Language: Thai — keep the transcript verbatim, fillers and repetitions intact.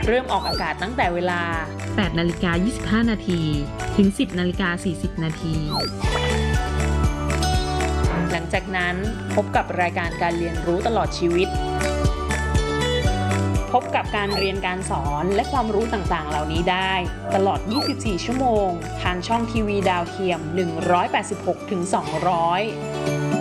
เริ่มออกอากาศตั้งแต่เวลาแปดนาฬิกายี่สิบห้านาทีถึง สิบนาฬิกาสี่สิบนาทีหลังจากนั้นพบกับรายการการเรียนรู้ตลอดชีวิตพบกับการเรียนการสอนและความรู้ต่างๆเหล่านี้ได้ตลอดยี่สิบสี่ชั่วโมงทางช่องทีวีดาวเทียมหนึ่งร้อยแปดสิบหกถึงสองร้อย